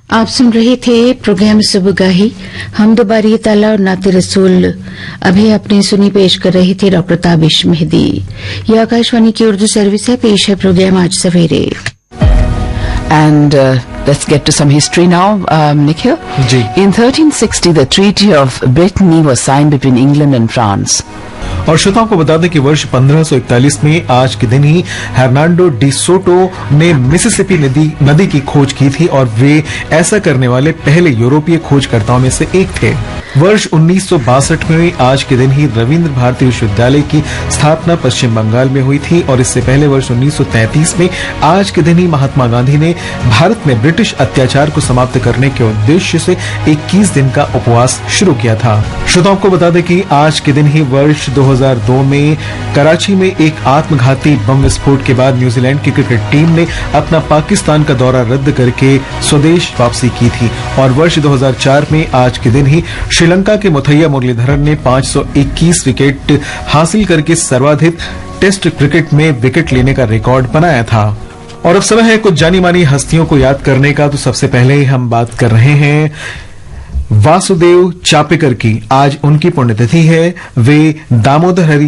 आप सुन रहे थे प्रोग्राम सुबगाही हमदबारी ताला और नाते रसूल। अभी आपने सुनी पेश कर रहे थे डॉक्टर ताबिश मेहदी। यह आकाशवाणी की उर्दू सर्विस है। पेश है प्रोग्राम आज सवेरे। And let's get to some history now, Nikhil. Ji. In 1360, the Treaty of Brittany was signed between England and France. और श्रोताओं को बता दें कि वर्ष 1541 में आज के दिन ही हर्नांडो डी सोटो ने मिसिसिपी नदी की खोज की थी और वे ऐसा करने वाले पहले यूरोपीय खोजकर्ताओं में से एक थे। वर्ष 1962 में आज के दिन ही रविंद्र भारती विश्वविद्यालय की स्थापना पश्चिम बंगाल में हुई थी और इससे पहले वर्ष 1933 में आज के दिन ही महात्मा गांधी ने भारत में ब्रिटिश अत्याचार को समाप्त करने के उद्देश्य से 21 दिन का उपवास शुरू किया था। श्रोताओं को बता दें कि आज के दिन ही वर्ष 2002 में कराची में एक आत्मघाती बम विस्फोट के बाद न्यूजीलैंड की क्रिकेट टीम ने अपना पाकिस्तान का दौरा रद्द करके स्वदेश वापसी की थी और वर्ष 2004 में आज के दिन ही श्रीलंका के मुथैया मुरलीधरन ने 521 विकेट हासिल करके सर्वाधिक टेस्ट क्रिकेट में विकेट लेने का रिकॉर्ड बनाया था। और अब समय है कुछ जानी मानी हस्तियों को याद करने का। तो सबसे पहले ही हम बात कर रहे हैं वासुदेव चापेकर की। आज उनकी पुण्यतिथि है। वे दामोदर हरि